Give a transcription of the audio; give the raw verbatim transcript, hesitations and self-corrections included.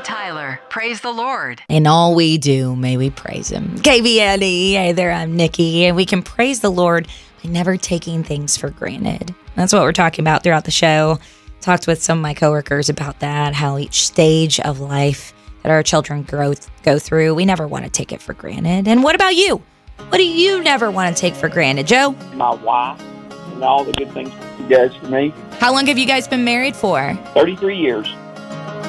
Tyler, praise the Lord. In all we do, may we praise him. K B N E, hey there, I'm Nikki, and we can praise the Lord by never taking things for granted. That's what we're talking about throughout the show. Talked with some of my coworkers about that, how each stage of life that our children grow, go through, we never want to take it for granted. And what about you? What do you never want to take for granted, Joe? My wife and all the good things she does for me. How long have you guys been married for? thirty-three years.